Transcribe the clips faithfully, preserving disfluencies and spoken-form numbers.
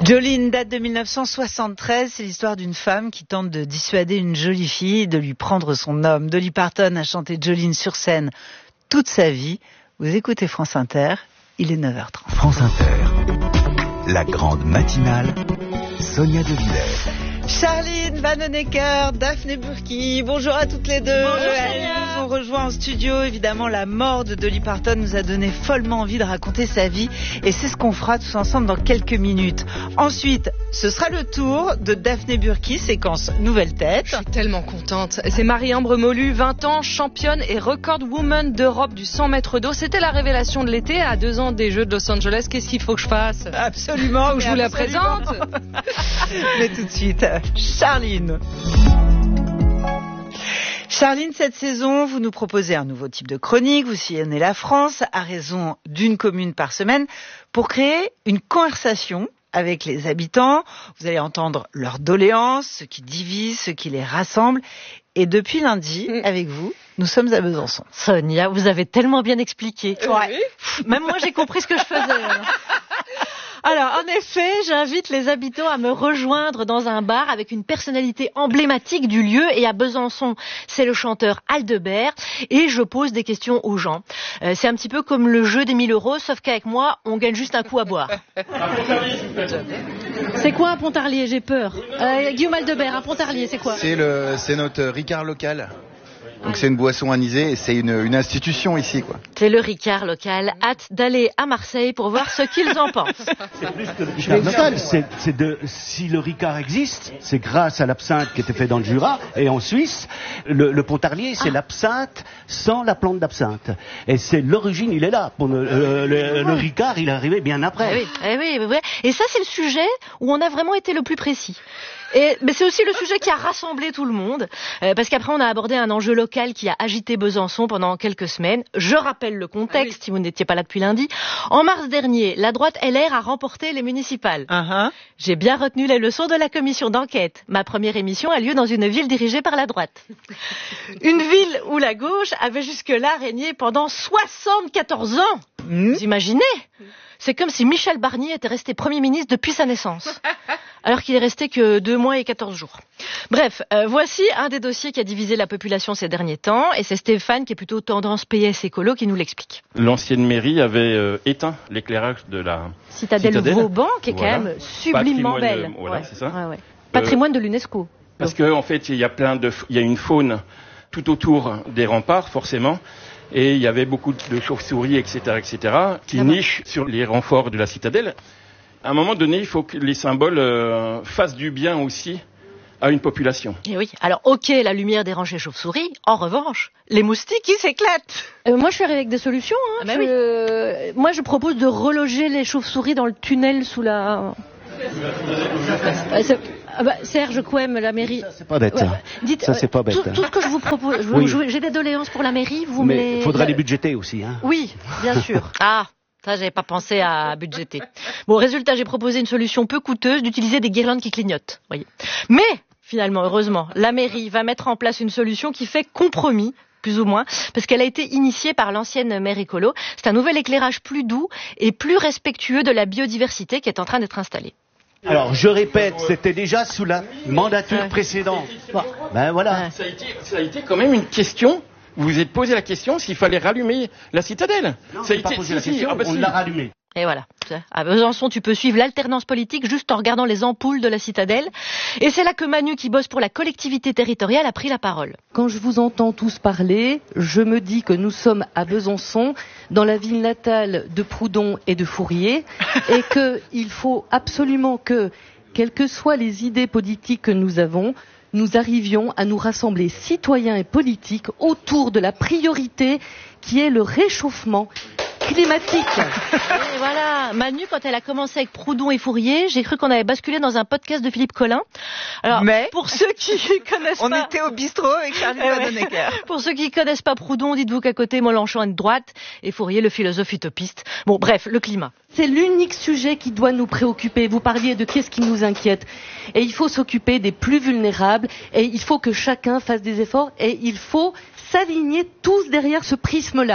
Jolene date de mille neuf cent soixante-treize, c'est l'histoire d'une femme qui tente de dissuader une jolie fille de lui prendre son homme. Dolly Parton a chanté Jolene sur scène toute sa vie. Vous écoutez France Inter, il est neuf heures trente. France Inter, la grande matinale, Sonia De Villers. Charline Vanhoenacker, Daphné Burki, bonjour à toutes les deux. Bonjour, Elles nous ont rejoint en studio. Évidemment, la mort de Dolly Parton nous a donné follement envie de raconter sa vie. Et c'est ce qu'on fera tous ensemble dans quelques minutes. Ensuite, ce sera le tour de Daphné Burki, séquence Nouvelle Tête. Je suis tellement contente. C'est Marie-Ambre Molu, vingt ans, championne et record woman d'Europe du cent mètres d'eau. C'était la révélation de l'été à deux ans des Jeux de Los Angeles. Qu'est-ce qu'il faut que je fasse? Absolument. Faut que je vous la présente. Mais tout de suite, Charline. Charline, cette saison, vous nous proposez un nouveau type de chronique. Vous sillonnez la France à raison d'une commune par semaine pour créer une conversation avec les habitants. Vous allez entendre leurs doléances, ce qui divise, ce qui les rassemble. Et depuis lundi, mmh. avec vous, nous sommes à Besançon. Sonia, vous avez tellement bien expliqué. Ouais. Même moi, j'ai compris ce que je faisais. Alors, en effet, j'invite les habitants à me rejoindre dans un bar avec une personnalité emblématique du lieu. Et à Besançon, c'est le chanteur Aldebert. Et je pose des questions aux gens. Euh, c'est un petit peu comme le jeu des mille euros, sauf qu'avec moi, on gagne juste un coup à boire. C'est quoi un pontarlier? J'ai peur. Euh, Guillaume Aldebert, un pontarlier, c'est quoi? C'est, le, c'est notre Ricard local. Donc c'est une boisson anisée et c'est une, une institution ici, quoi. C'est le Ricard local. Hâte d'aller à Marseille pour voir ce qu'ils en pensent. C'est plus que le Ricard local. C'est, c'est de, si le Ricard existe, c'est grâce à l'absinthe qui était fait dans le Jura et en Suisse. Le, le pontarlier, c'est ah. l'absinthe sans la plante d'absinthe. Et c'est l'origine, il est là. Pour le, le, le, le Ricard, il est arrivé bien après. Eh oui, eh oui, oui, oui. Et ça, c'est le sujet où on a vraiment été le plus précis. Et, mais c'est aussi le sujet qui a rassemblé tout le monde, euh, parce qu'après on a abordé un enjeu local qui a agité Besançon pendant quelques semaines. Je rappelle le contexte, ah oui. si vous n'étiez pas là depuis lundi. En mars dernier, la droite L R a remporté les municipales. Uh-huh. J'ai bien retenu les leçons de la commission d'enquête. Ma première émission a lieu dans une ville dirigée par la droite. Une ville où la gauche avait jusque-là régné pendant soixante-quatorze ans. Mmh. Vous imaginez ? C'est comme si Michel Barnier était resté Premier ministre depuis sa naissance, alors qu'il est resté que deux mois et quatorze jours. Bref, euh, voici un des dossiers qui a divisé la population ces derniers temps, et c'est Stéphane, qui est plutôt tendance P S écolo, qui nous l'explique. L'ancienne mairie avait euh, éteint l'éclairage de la Citadelle, Citadelle. Vauban, qui est voilà. quand même sublimement Patrimoine, belle. Euh, voilà, ouais. c'est ça. Ouais, ouais. Patrimoine euh, de l'UNESCO. Parce qu'en en fait, il y a plein de, il y a une faune tout autour des remparts, forcément. Et il y avait beaucoup de chauves-souris, et cetera, et cetera, qui ah nichent bon. sur les renforts de la citadelle. À un moment donné, il faut que les symboles euh, fassent du bien aussi à une population. Et oui. Alors, ok, la lumière dérange les chauves-souris. En revanche, les moustiques, ils s'éclatent. Euh, moi, je suis arrivée avec des solutions. Hein. Ah bah je... oui. euh, moi, je propose de reloger les chauves-souris dans le tunnel sous la... Ah bah, Serge Couem, la mairie. Ça, c'est pas bête. Ouais. Dites, ça, c'est pas bête. Tout, tout ce que je vous propose, je, oui. je, j'ai des doléances pour la mairie, vous Mais me les... il faudra les budgéter aussi, hein. Oui, bien sûr. Ah, ça, j'avais pas pensé à budgéter. Bon, résultat, j'ai proposé une solution peu coûteuse d'utiliser des guirlandes qui clignotent, voyez. Mais, finalement, heureusement, la mairie va mettre en place une solution qui fait compromis, plus ou moins, parce qu'elle a été initiée par l'ancienne maire écolo. C'est un nouvel éclairage plus doux et plus respectueux de la biodiversité qui est en train d'être installé. Alors, je répète, c'était déjà sous la mandature ouais. précédente. Bon. Ben voilà. Ouais. Ça a été, ça a été quand même une question. Vous vous êtes posé la question s'il fallait rallumer la citadelle. Non, ça a été, pas posé la question, ah bah on si. l'a rallumée. Et voilà. À Besançon, tu peux suivre l'alternance politique juste en regardant les ampoules de la citadelle. Et c'est là que Manu, qui bosse pour la collectivité territoriale, a pris la parole. Quand je vous entends tous parler, je me dis que nous sommes à Besançon, dans la ville natale de Proudhon et de Fourier, et qu'il faut absolument que, quelles que soient les idées politiques que nous avons, nous arrivions à nous rassembler citoyens et politiques autour de la priorité qui est le réchauffement climatique. Et voilà, Manu, quand elle a commencé avec Proudhon et Fourier, j'ai cru qu'on avait basculé dans un podcast de Philippe Collin. Alors, mais pour ceux qui connaissent on pas... On était au bistrot avec Charline Vanhoenacker. Ouais. Pour ceux qui connaissent pas Proudhon, dites-vous qu'à côté, Mélenchon est de droite et Fourier, le philosophe utopiste. Bon, bref, le climat. C'est l'unique sujet qui doit nous préoccuper. Vous parliez de qu'est-ce qui nous inquiète. Et il faut s'occuper des plus vulnérables et il faut que chacun fasse des efforts et il faut s'aligner tous derrière ce prisme-là.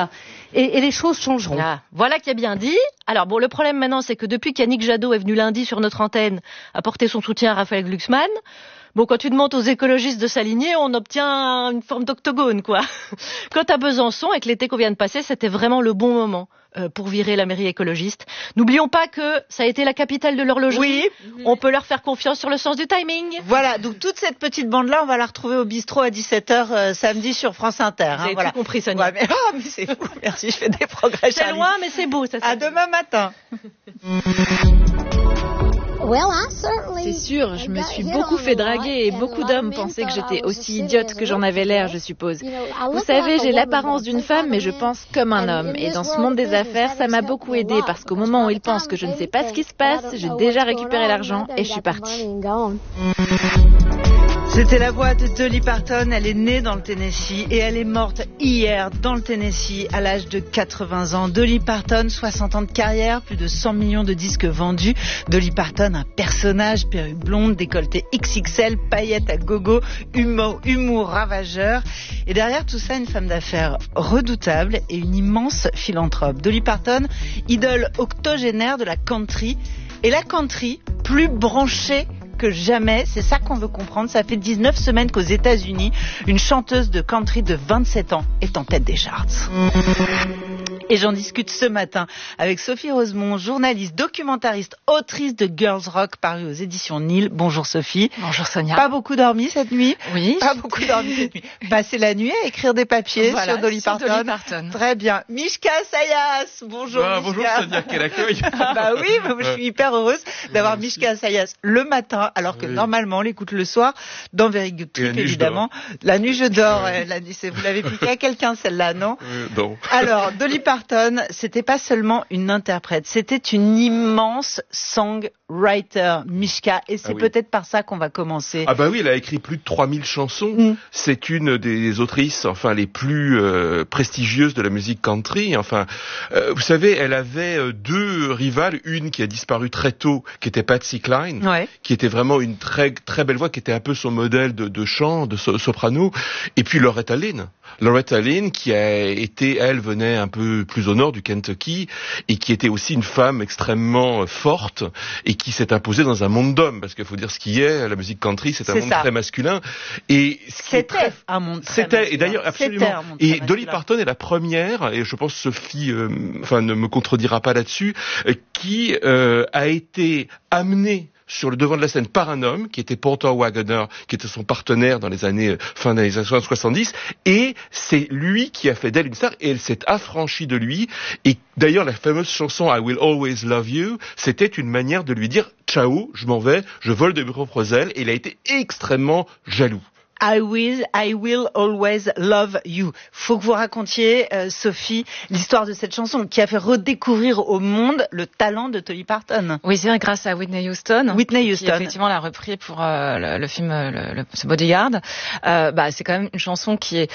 et, et les choses changeront. Ah, voilà qui est bien dit. Alors bon, le problème maintenant, c'est que depuis qu'Yannick Jadot est venu lundi sur notre antenne apporter son soutien à Raphaël Glucksmann, bon, quand tu demandes aux écologistes de s'aligner, on obtient une forme d'octogone, quoi. Quant à Besançon, avec l'été qu'on vient de passer, c'était vraiment le bon moment euh, pour virer la mairie écologiste. N'oublions pas que ça a été la capitale de l'horlogerie. Oui. On peut leur faire confiance sur le sens du timing. Voilà, donc toute cette petite bande-là, on va la retrouver au bistrot à dix-sept heures euh, samedi sur France Inter. Vous avez hein, voilà. tout compris, Sonia. Ouais, mais, oh, mais c'est fou, merci, je fais des progrès. C'est Charlie. loin, mais c'est beau. Ça, À demain matin. C'est sûr, je me suis beaucoup fait draguer et beaucoup d'hommes pensaient que j'étais aussi idiote que j'en avais l'air, je suppose. Vous savez, j'ai l'apparence d'une femme, mais je pense comme un homme. Et dans ce monde des affaires, ça m'a beaucoup aidé parce qu'au moment où ils pensent que je ne sais pas ce qui se passe, j'ai déjà récupéré l'argent et je suis partie. C'était la voix de Dolly Parton. Elle est née dans le Tennessee et elle est morte hier dans le Tennessee à l'âge de quatre-vingts ans. Dolly Parton, soixante ans de carrière, plus de cent millions de disques vendus. Dolly Parton, un personnage, perruque blonde, décolleté X X L, paillettes à gogo, humour, humour ravageur. Et derrière tout ça, une femme d'affaires redoutable et une immense philanthrope. Dolly Parton, idole octogénaire de la country. Et la country, plus branchée que jamais, c'est ça qu'on veut comprendre. Ça fait dix-neuf semaines qu'aux États-Unis, une chanteuse de country de vingt-sept ans est en tête des charts. Et j'en discute ce matin avec Sophie Rosemont, journaliste, documentariste, autrice de Girls Rock, paru aux éditions Nil. Bonjour Sophie. Bonjour Sonia. Pas beaucoup dormi cette nuit? Oui. Pas beaucoup dormi cette nuit. Passer la nuit à écrire des papiers voilà, sur Dolly sur Parton. Dolly Parton. Très bien. Mishka Sayas. Bonjour Ah, Mishka. bonjour Sonia, quel accueil. Bah oui, je suis hyper heureuse d'avoir Mishka Sayas le matin, alors que Oui. normalement on l'écoute le soir dans Very Good Et la Trip, nuit, je évidemment. La nuit je dors. euh, La nuit, c'est- vous l'avez piqué à quelqu'un celle-là, non? Euh, non. Alors, Dolly Parton, c'était pas seulement une interprète, c'était une immense songwriter, Mishka, et c'est Ah oui. peut-être par ça qu'on va commencer. Ah bah oui, elle a écrit plus de trois mille chansons. Mm. C'est une des autrices, enfin, les plus euh, prestigieuses de la musique country. Enfin, euh, vous savez, elle avait euh, deux rivales, une qui a disparu très tôt, qui était Patsy Cline, Ouais. qui était vraiment une très très belle voix, qui était un peu son modèle de, de chant, de so- soprano, et puis Loretta Lynn. Loretta Lynn, qui a été, elle, venait un peu plus au nord du Kentucky, et qui était aussi une femme extrêmement euh, forte, et qui s'est imposée dans un monde d'hommes, parce qu'il faut dire ce qui est, la musique country, c'est un C'est monde ça. très masculin, et ce qui est C'était très- un monde très c'était, et masculin. d'ailleurs, C'était absolument. un monde très Et Dolly masculin. Parton est la première, et je pense que Sophie, euh, enfin, ne me contredira pas là-dessus, euh, qui euh, a été amenée sur le devant de la scène par un homme qui était Porter Wagoner, qui était son partenaire dans les années euh, fin des années soixante-dix, et c'est lui qui a fait d'elle une star, et elle s'est affranchie de lui. Et d'ailleurs, la fameuse chanson I Will Always Love You, c'était une manière de lui dire ciao, je m'en vais, je vole de mes propres ailes, et il a été extrêmement jaloux. I will, I will always love you. Faut que vous racontiez, euh, Sophie, l'histoire de cette chanson qui a fait redécouvrir au monde le talent de Dolly Parton. Oui, c'est vrai, grâce à Whitney Houston. Whitney Qui Houston. effectivement l'a repris pour euh, le, le film euh, le, le, ce Bodyguard. Euh, bah, c'est quand même une chanson qui est